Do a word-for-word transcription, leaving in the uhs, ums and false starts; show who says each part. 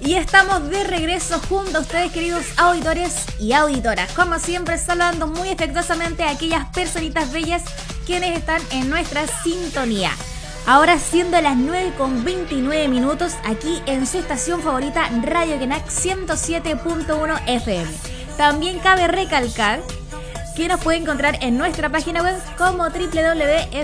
Speaker 1: Y estamos de regreso junto a ustedes, queridos auditores y auditoras. Como siempre, saludando muy afectuosamente a aquellas personitas bellas quienes están en nuestra sintonía. Ahora siendo las nueve con veintinueve minutos, aquí en su estación favorita, Radio Kenac ciento siete punto uno F M. También cabe recalcar que nos puede encontrar en nuestra página web como doble u doble u doble u punto